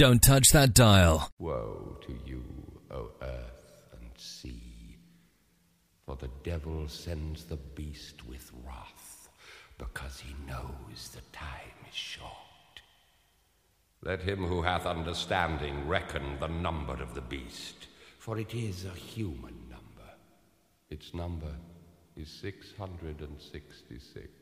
Don't touch that dial. Woe to you, O earth and sea, for the devil sends the beast with wrath, because he knows the time is short. Let him who hath understanding reckon the number of the beast, for it is a human number. Its number is 666.